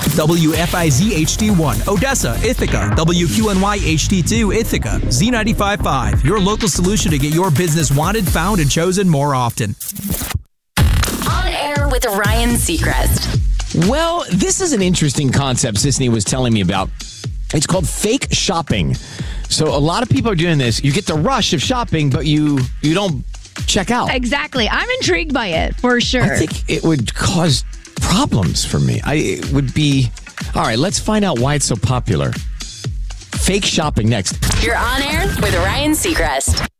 WFIZ HD1, Odessa, Ithaca. WQNY HD2, Ithaca. Z95.5, your local solution to get your business wanted, found, and chosen more often. On air with Ryan Seacrest. Well, this is an interesting concept Sisney was telling me about. It's called fake shopping. So a lot of people are doing this. You get the rush of shopping, but you don't check out. Exactly. I'm intrigued by it, for sure. I think it would cause problems for me. It would be... All right, let's find out why it's so popular. Fake shopping next. You're on air with Ryan Seacrest.